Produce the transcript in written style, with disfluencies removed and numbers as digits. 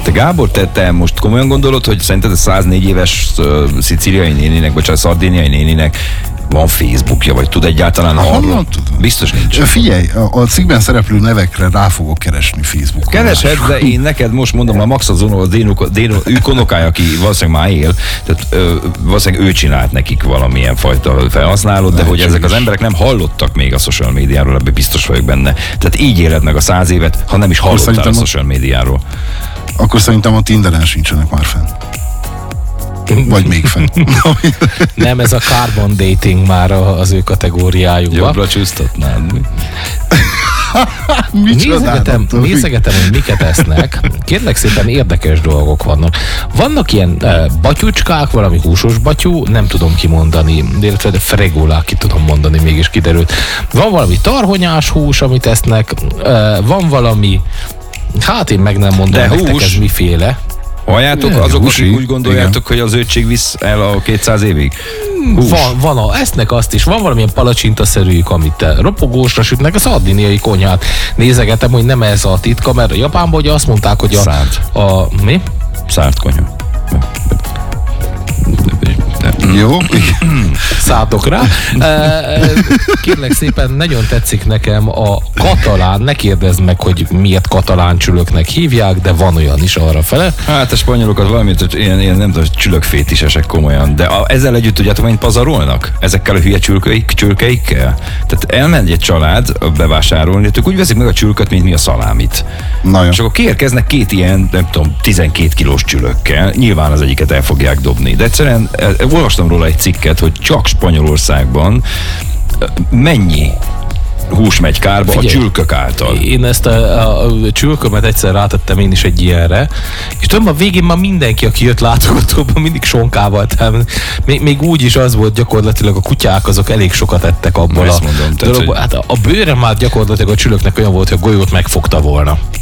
Te Gábor, te most komolyan gondolod, hogy szerinted a 104 éves szicíliai néninek, vagy szardéniai néninek van Facebookja, vagy tud egyáltalán arról? Biztos nincs. Figyelj, a cikkben szereplő nevekre rá fogok keresni Facebookon. Keresed, de én neked most mondom, a Max azon, a ő konokája, aki valószínűleg már él, tehát valószínűleg ő csinált nekik valamilyen fajta felhasználót, de hogy ezek az emberek nem hallottak még a social médiáról, ebben biztos vagyok benne. Tehát így éled meg a 100 évet, ha nem is hallottál a social médiáról. Akkor szerintem a Tinderen sincsenek már fenn. Vagy még fenn. Nem, ez a carbon dating már az ő kategóriájukban. Jobbra csúsztatnád. Nézegetem, hogy miket esznek. Kérlek szépen, érdekes dolgok vannak. Vannak ilyen batyucskák, valami húsos batyú, nem tudom kimondani, illetve fregolá ki tudom mondani, mégis kiderült. Van valami tarhonyás hús, amit esznek, van valami, hát én meg nem mondom, nektek ez miféle. Halljátok, azok, akik úgy gondoljátok, hogy az zöldség visz el a 200 évig? Esznek azt is. Van valamilyen palacsintaszerűjük, amit ropogósra sütnek, a szardiniai konyhát. Nézegetem, hogy nem ez a titka, mert a Japánban ugye azt mondták, hogy mi? Szárt konyha. Jó. Szálltok rá. Kérlek szépen, nagyon tetszik nekem a katalán, ne kérdezd meg, hogy miért katalán csülöknek hívják, de van olyan is arra fele. Hát a spanyolokat valamit, hogy ilyen nem tudom, csülökfétisesek komolyan, de ezzel együtt tudjátok, mennyit pazarolnak? Ezekkel a hülye csülkeikkel? Tehát elmegy egy család bevásárolni, ők úgy veszik meg a csülköt, mint mi a szalámit. És akkor kiérkeznek két ilyen, nem tudom, 12 kilós csülökkel. Nyilván az egyiket el fogják dobni. De egyszerűen olvastam róla egy cikket, hogy csak Spanyolországban mennyi hús megy kárba. Figyelj, a csülkök által. Én ezt a csülkömet egyszer rátettem én is egy ilyenre, és tudom, a végén már mindenki, aki jött látogatóban, mindig sonkával. Még úgy is az volt gyakorlatilag, a kutyák azok elég sokat ettek abból a dologból. Hát a bőre már gyakorlatilag a csülöknek olyan volt, hogy a golyót megfogta volna.